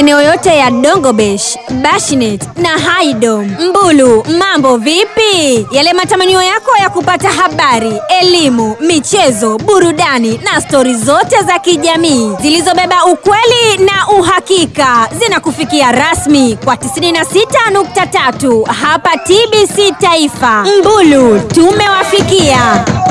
maeneo yote ya Dongobesh, Bashinet na Haidom. Mbulu, mambo vipi? Yale matamanio yako ya kupata habari, elimu, michezo, burudani na stori zote za kijamii zilizobeba ukweli na uhakika zinakufikia rasmi kwa 96.3 hapa TBC Taifa. Mbulu, tumewafikia.